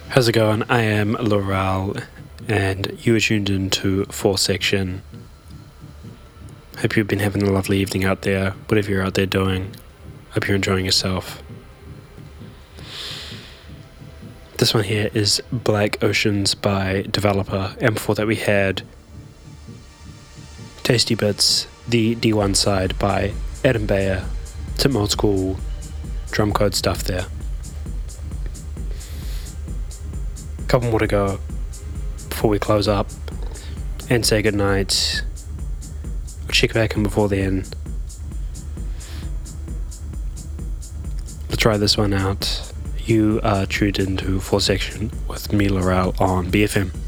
How's it going? I am Laurel, and you are tuned into 4Section. Hope you've been having a lovely evening out there, whatever you're out there doing. Hope you're enjoying yourself. This one here is Black Oceans by Developer, and before that we had Tasty Bits, the D1 side by Adam Bayer. Some old school drum code stuff there. Couple more to go before we close up and say goodnight. I'll check back in before then. Let's try this one out. You are tuned into 4Section with me, Laurel, on BFM.